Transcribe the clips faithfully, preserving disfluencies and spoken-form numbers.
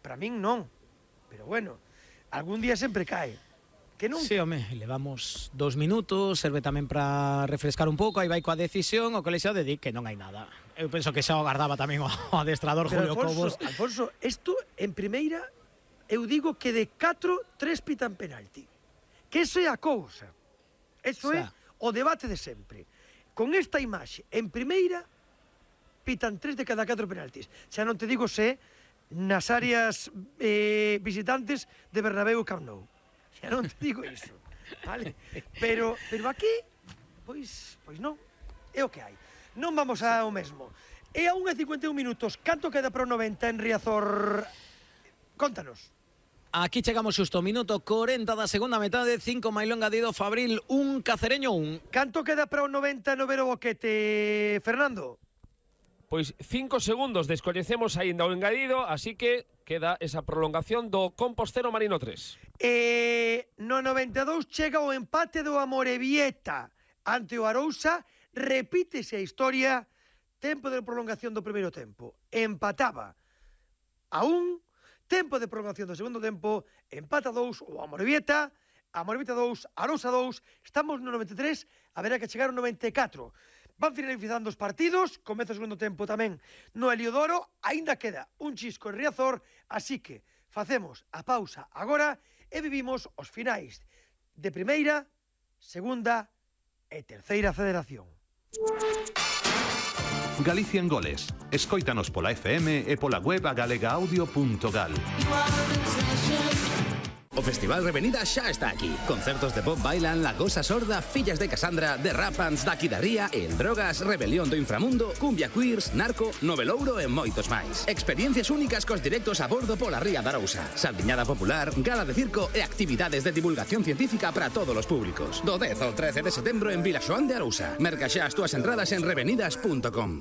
para min non. Pero bueno, algún día sempre cae. Que non? Sí, home, levamos dos minutos, serve tamén para refrescar un pouco, aí vai coa decisión, o colexiado de di que non hai nada. Eu penso que xa o agardaba tamén o adestrador Julio Alfonso, Cobos. Alfonso, isto en primeira, eu digo que de catro, tres pitan penalti. Que eso é a cousa. Eso é o debate de sempre. Con esta imaxe, en primeira, pitan tres de cada catro penaltis. Xa non te digo se nas áreas eh, visitantes de Bernabéu e Camp Nou. Xa non te digo iso, vale? Pero, pero aquí, pois, pois non, é o que hai. Non vamos ao mesmo. É a unha e cincuenta e un minutos, canto queda para o noventa en Riazor? Contanos. Aquí chegamos xusto, minuto corenta da segunda metade, cinco Mailón Gadido, Fabril un, Cacereño un. Canto queda para o noventa no Vero Boquete, Fernando? Pois cinco segundos, descoñecemos aínda o engadido, así que queda esa prolongación do Compostero Marino tres. E no noventa e dous chega o empate do Amorebieta ante o Arousa, repítese a historia, tempo de prolongación do primeiro tempo, empataba a un, tempo de prolongación do segundo tempo, empata dous o Amorebieta, Amorebieta dous, Arousa dous, estamos no noventa e tres, haberá que chegar ao noventa e catro. Van finalizando os partidos, comeza o segundo tempo tamén no Heliodoro, aínda queda un chisco en Riazor, así que facemos a pausa agora e vivimos os finais de primeira, segunda e terceira federación. Galicia en Goles. Escóitanos pola F M e pola web galegaudio punto gal. O Festival Revenida xa está aquí. Concertos de Bob Bailan, La Gosa Sorda, Fillas de Casandra, The Rapans, Daqui da Ría, El Drogas, Rebelión do Inframundo, Cumbia Queers, Narco, Novelouro e moitos máis. Experiencias únicas cos directos a bordo pola Ría da Arousa. Saldiñada popular, gala de circo e actividades de divulgación científica para todos os públicos. Do dez ao trece de setembro en Vilaxoán de Arousa. Merca xa as túas entradas en revenidas punto com.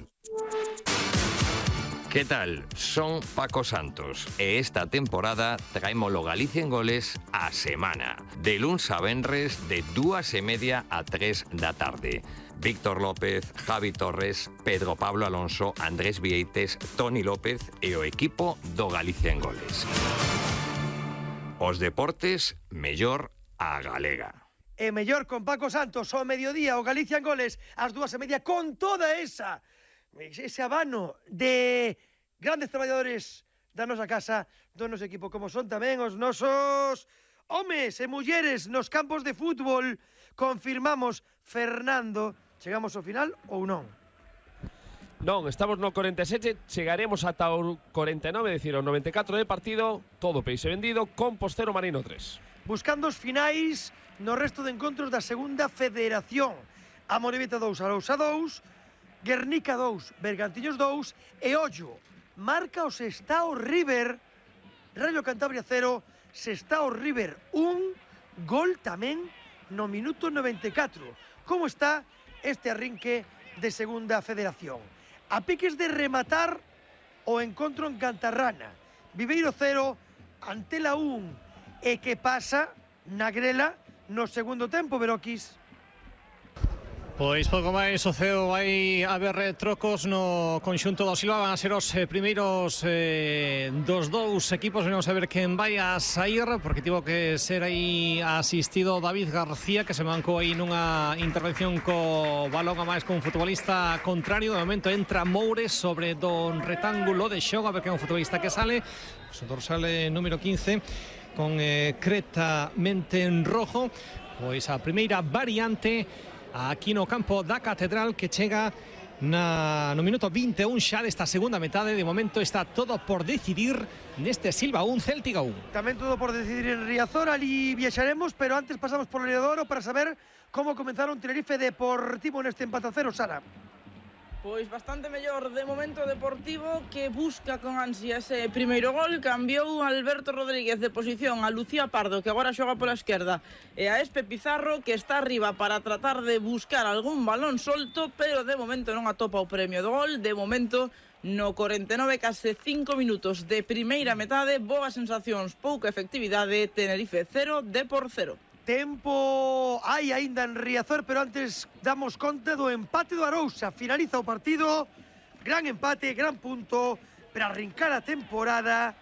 ¿Qué tal? Son Paco Santos e esta temporada traémolo Galicia en Goles a semana. De luns a venres de dúas e media a tres da tarde. Víctor López, Javi Torres, Pedro Pablo Alonso, Andrés Vieites, Toni López e o equipo do Galicia en Goles. Os deportes, mellor a galega. E mellor con Paco Santos, ao mediodía, o Galicia en Goles, ás dúas e media, con toda esa... ese abano de grandes traballadores da nosa casa, do noso equipo, como son tamén os nosos homes e mulleres nos campos de fútbol. Confirmamos, Fernando, chegamos ao final ou non? Non, estamos no corenta e sete, chegaremos ata o corenta e nove, é dicir, o noventa e catro de partido, todo peixe vendido, Compostero Marino tres. Buscando os finais no resto de encontros da segunda federación. Amorebieta dous, Arousa dous, Guernica dous, Bergantiños dous e ollo, marca o Sestao River, Rayo Cantabria cero, Sestao River un, gol tamén no minuto noventa e catro. Como está este arrinque de segunda federación? A piques de rematar o encontro en Cantarrana, Viveiro cero, Antela un, e que pasa na grela no segundo tempo, Veroquis? Pois pouco máis, o ceo vai haber trocos no conxunto do Silva. Van a ser os eh, primeiros eh, dos dous equipos. Venimos a ver quen vai a sair, porque tivo que ser aí asistido David García, que se mancou aí nunha intervención co balón a máis con un futbolista contrario. De momento entra Moures sobre do retángulo de xogo, a ver quen é un futbolista que sale. O dorsal número quince con eh, creta mente en rojo. Pois a primeira variante aquí no campo da Catedral, que chega na, no minuto vinte e un xa desta segunda metade. De momento está todo por decidir neste Silva un, Céltiga un. Tamén todo por decidir en Riazor, ali viaxaremos, pero antes pasamos por Heliodoro para saber como comenzaron Tenerife Deportivo neste empate a cero, Sara. Pois bastante mellor de momento Deportivo, que busca con ansia ese primeiro gol. Cambiou Alberto Rodríguez de posición a Lucía Pardo, que agora xoga pola esquerda, e a Espe Pizarro, que está arriba para tratar de buscar algún balón solto, pero de momento non atopa o premio do gol. De momento, no corenta e nove, case cinco minutos de primeira metade, boas sensacións, pouca efectividade. Tenerife cero, Depor cero. Tempo hai aínda en Riazor, pero antes damos conta do empate do Arousa. Finaliza o partido, gran empate, gran punto para arrincar a temporada.